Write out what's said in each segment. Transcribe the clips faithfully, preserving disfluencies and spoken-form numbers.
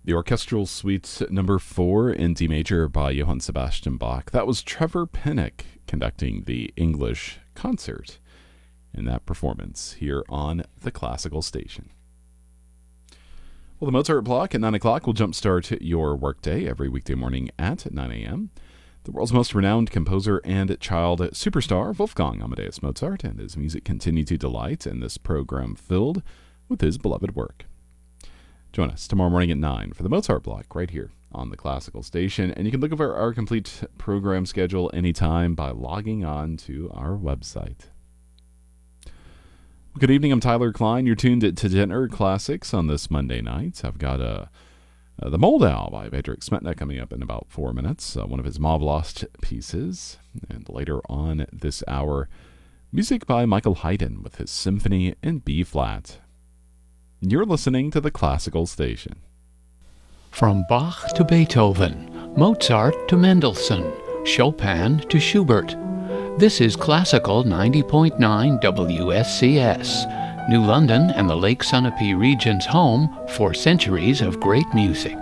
The Orchestral Suite number four in D major by Johann Sebastian Bach. That was Trevor Pinnock conducting the English concert in that performance here on the Classical Station. Well, the Mozart block at nine o'clock will jumpstart your workday every weekday morning at nine a.m. The world's most renowned composer and child superstar, Wolfgang Amadeus Mozart, and his music continue to delight in this program filled with his beloved work. Join us tomorrow morning at nine for the Mozart block right here on the Classical Station, and you can look over our complete program schedule anytime by logging on to our website. Well, good evening, I'm Tyler Klein. You're tuned to Tenor Classics on this Monday night. I've got a Uh, the Moldau by Bedřich Smetana coming up in about four minutes, uh, one of his Mauv-Lost pieces. And later on this hour, music by Michael Haydn with his Symphony in B-flat. You're listening to the Classical Station. From Bach to Beethoven, Mozart to Mendelssohn, Chopin to Schubert. This is Classical ninety point nine W S C S. New London and the Lake Sunapee region's home for centuries of great music.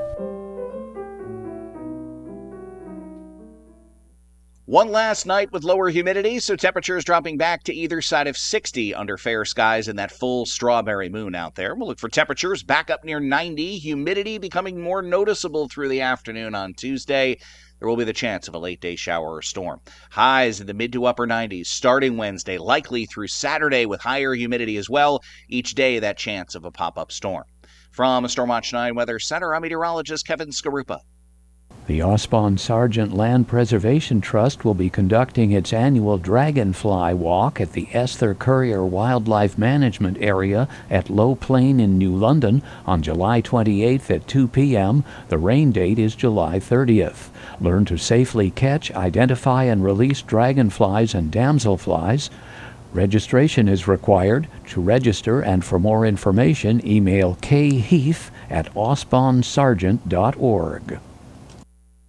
One last night with lower humidity, so temperatures dropping back to either side of sixty under fair skies and that full strawberry moon out there. We'll look for temperatures back up near ninety, humidity becoming more noticeable through the afternoon on Tuesday. There will be the chance of a late-day shower or storm. Highs in the mid to upper nineties starting Wednesday, likely through Saturday with higher humidity as well. Each day, that chance of a pop-up storm. From Stormwatch nine Weather Center, I'm meteorologist Kevin Skarupa. The Osbon Sargent Land Preservation Trust will be conducting its annual Dragonfly Walk at the Esther Currier Wildlife Management Area at Low Plain in New London on July twenty-eighth at two p.m. The rain date is July thirtieth. Learn to safely catch, identify, and release dragonflies and damselflies. Registration is required. To register and for more information, email kheath at osbonsargent dot org.